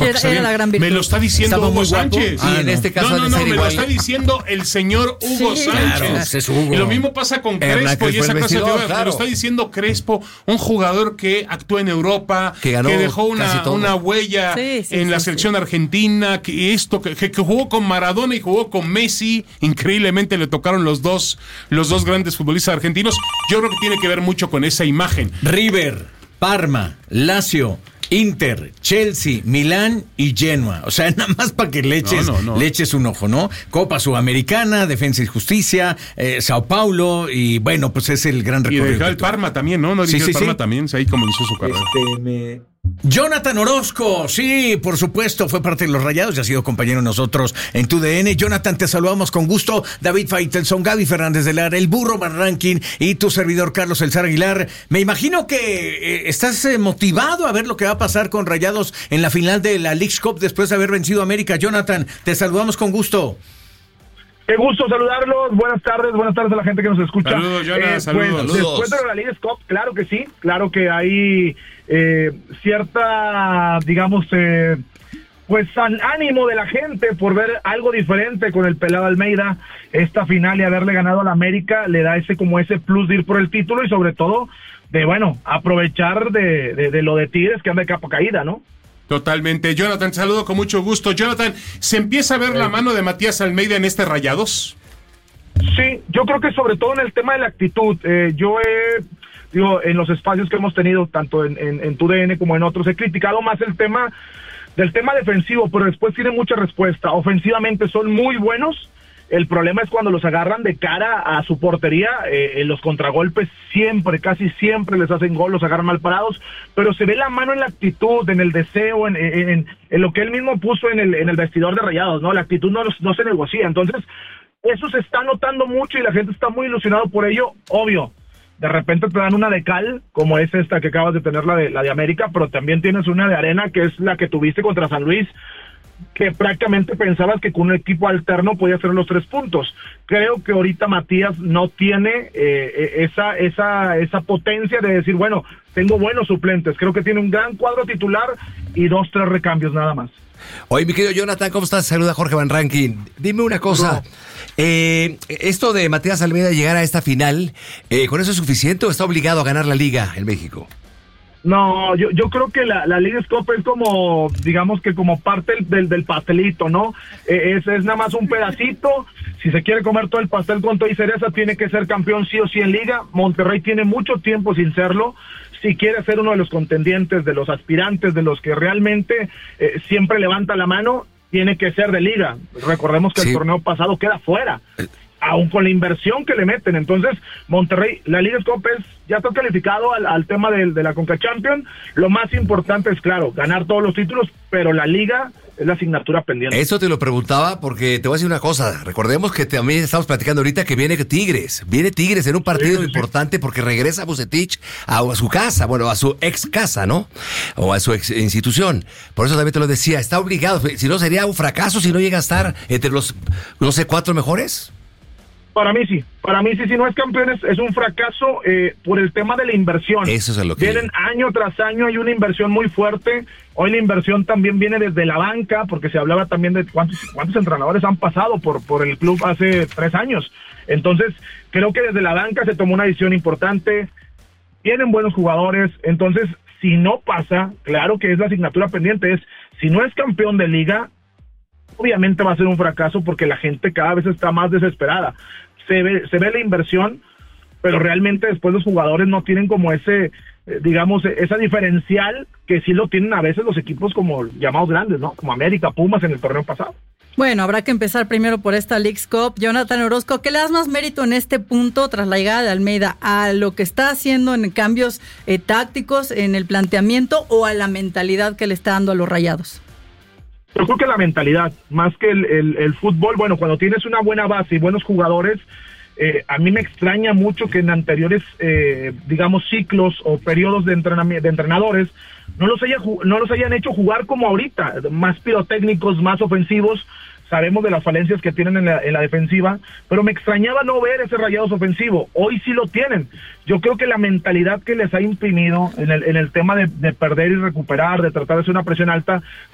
era la gran virtud. Me lo está diciendo Estaba Hugo muy guapo. Sánchez. Y en este caso no, me lo está diciendo el señor Hugo Sánchez. Claro, es Hugo. Y lo mismo pasa con Crespo y esa cosa claro. me lo está diciendo Crespo, un jugador que actuó en Europa, que dejó una huella en la selección argentina, que jugó con Maradona y jugó con Messi. Increíblemente le tocaron los dos grandes futbolistas argentinos. Yo creo que tiene que ver mucho con esa imagen. River, Parma, Lazio, Inter, Chelsea, Milán y Genoa. O sea, nada más para que le eches un ojo, ¿no? Copa Sudamericana, Defensa y Justicia, Sao Paulo, y bueno, pues es el gran recorrido. Y dejó el Parma también, ¿no? El Parma también, ahí comenzó su carrera. Jonathan Orozco, sí, por supuesto, fue parte de los Rayados y ha sido compañero de nosotros en TUDN. Jonathan, te saludamos con gusto. David Faitelson, Gaby Fernández de Lara, el Burro Van Rankin y tu servidor Carlos El Zar Aguilar. Me imagino que estás motivado a ver lo que va a pasar con Rayados en la final de la Leagues Cup después de haber vencido a América. Jonathan, te saludamos con gusto. Qué gusto saludarlos, buenas tardes a la gente que nos escucha. Saludos, Jonas, saludos. Después de la Leagues Cup, claro que sí, claro que hay cierta, digamos, pues ánimo de la gente por ver algo diferente con el Pelado Almeida. Esta final y haberle ganado a la América le da ese plus de ir por el título y sobre todo de, bueno, aprovechar de lo de Tigres que anda de capa caída, ¿no? Totalmente. Jonathan, te saludo con mucho gusto. Jonathan, ¿se empieza a ver la mano de Matías Almeida en este Rayados? Sí, yo creo que sobre todo en el tema de la actitud. En los espacios que hemos tenido, tanto en TUDN como en otros, he criticado más el tema defensivo, pero después tiene mucha respuesta. Ofensivamente son muy buenos. El problema es cuando los agarran de cara a su portería, en los contragolpes casi siempre les hacen gol, los agarran mal parados, pero se ve la mano en la actitud, en el deseo, en lo que él mismo puso en el vestidor de Rayados, ¿no? La actitud no se negocia, entonces eso se está notando mucho y la gente está muy ilusionado por ello, obvio. De repente te dan una de cal, como es esta que acabas de tener, la de América, pero también tienes una de arena, que es la que tuviste contra San Luis, que prácticamente pensabas que con un equipo alterno podía hacer los 3 puntos. Creo que ahorita Matías no tiene esa potencia de decir, bueno, tengo buenos suplentes. Creo que tiene un gran cuadro titular y 2, 3 recambios nada más. Oye, mi querido Jonathan, ¿cómo estás? Saluda Jorge Van Rankin. Dime una cosa. Esto de Matías Almeida llegar a esta final, ¿con eso es suficiente o está obligado a ganar la Liga en México? No, yo creo que la Leagues Cup es como, digamos que como parte del pastelito, ¿no? Es nada más un pedacito. Si se quiere comer todo el pastel con todo y cereza, tiene que ser campeón sí o sí en Liga. Monterrey tiene mucho tiempo sin serlo. Si quiere ser uno de los contendientes, de los aspirantes, de los que realmente siempre levanta la mano, tiene que ser de Liga. Recordemos que el torneo pasado queda fuera, aún con la inversión que le meten. Entonces, Monterrey, la Liga Cup ya está calificado al tema de la Conca Champions. Lo más importante es, claro, ganar todos los títulos, pero la Liga es la asignatura pendiente. Eso te lo preguntaba porque te voy a decir una cosa. Recordemos que también estamos platicando ahorita que viene Tigres en un partido importante porque regresa Vucetich a su casa, bueno, a su ex casa, ¿no? O a su ex institución. Por eso también te lo decía, está obligado. Si no, sería un fracaso si no llega a estar entre los, 4 mejores. Para mí sí, si no es campeón es un fracaso por el tema de la inversión. Eso es lo que vienen año tras año, hay una inversión muy fuerte. Hoy la inversión también viene desde la banca, porque se hablaba también de cuántos entrenadores han pasado por el club hace 3 años. Entonces, creo que desde la banca se tomó una decisión importante, tienen buenos jugadores, entonces, si no pasa, claro que es la asignatura pendiente, si no es campeón de Liga, obviamente va a ser un fracaso porque la gente cada vez está más desesperada. Se ve la inversión, pero realmente después los jugadores no tienen como ese, esa diferencial que sí lo tienen a veces los equipos como llamados grandes, ¿no? Como América, Pumas en el torneo pasado. Bueno, habrá que empezar primero por esta Leagues Cup. Jonathan Orozco, ¿qué le das más mérito en este punto tras la llegada de Almeida? ¿A lo que está haciendo en cambios tácticos, en el planteamiento o a la mentalidad que le está dando a los Rayados? Yo creo que la mentalidad, más que el fútbol. Bueno, cuando tienes una buena base y buenos jugadores, a mí me extraña mucho que en anteriores, ciclos o periodos de entrenadores no los hayan hecho jugar como ahorita, más pirotécnicos, más ofensivos. Sabemos de las falencias que tienen en la defensiva, pero me extrañaba no ver ese Rayados ofensivo. Hoy sí lo tienen. Yo creo que la mentalidad que les ha imprimido en el tema de perder y recuperar, de tratar de hacer una presión alta,